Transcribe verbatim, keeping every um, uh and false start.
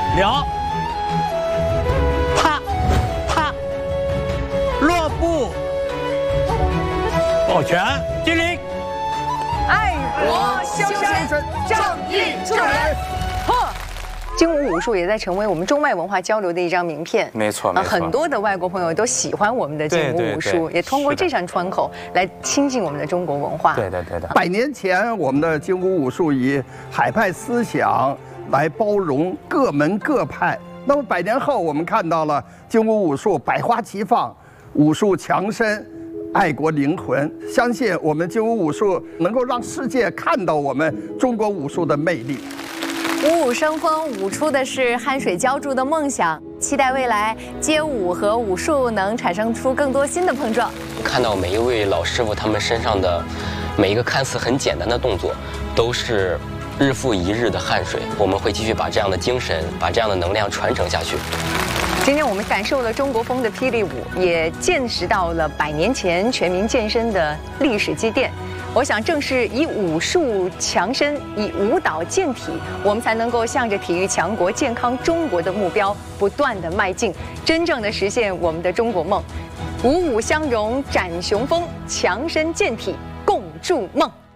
了，啪啪，落步，保全，敬礼。 爱国修身，正义助人。呵。 精武武术也在成为我们中外文化交流的一张名片。 没错，没错。 很多的外国朋友都喜欢我们的精武武术，也通过这扇窗口来亲近我们的中国文化。 对的，对的。 百年前，我们的精武武术以海派思想来包容各门各派。那么百年后，我们看到了精武武术百花齐放，武术强身。 爱国灵魂，相信我们精武武术能够让世界看到我们中国武术的魅力。 五五生风，舞出的是汗水浇筑的梦想。期待未来街舞和武术能产生出更多新的碰撞。 看到每一位老师傅他们身上的每一个看似很简单的动作，都是日复一日的汗水。我们会继续把这样的精神，把这样的能量传承下去。 今天我们感受了中国风的霹雳舞，也见识到了百年前全民健身的历史积淀。我想，正是以武术强身，以舞蹈健体，我们才能够向着体育强国、健康中国的目标不断的迈进，真正的实现我们的中国梦。五五相融展雄风，强身健体共筑梦。